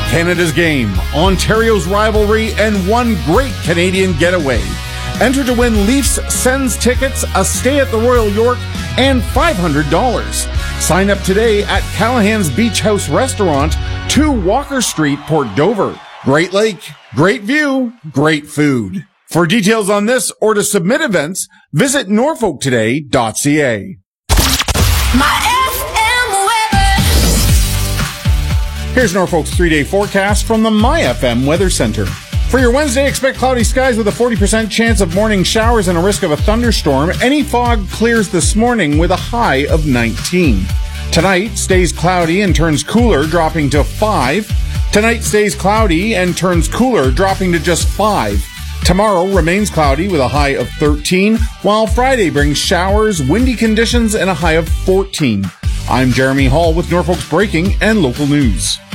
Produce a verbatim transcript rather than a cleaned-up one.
Canada's game, Ontario's rivalry, and one great Canadian getaway. Enter to win Leafs Sens tickets, a stay at the Royal York, and five hundred dollars. Sign up today at Callahan's Beach House Restaurant, two Walker Street, Port Dover. Great Lake, great view, great food. For details on this or to submit events, visit norfolk today dot c a. My F M weather. Here's Norfolk's three-day forecast from the My F M Weather Center. For your Wednesday, expect cloudy skies with a forty percent chance of morning showers and a risk of a thunderstorm. Any fog clears this morning with a high of nineteen. Tonight stays cloudy and turns cooler, dropping to five. Tonight stays cloudy and turns cooler, dropping to just five. Tomorrow remains cloudy with a high of thirteen, while Friday brings showers, windy conditions, and a high of fourteen. I'm Jeremy Hall with Norfolk's breaking and local news.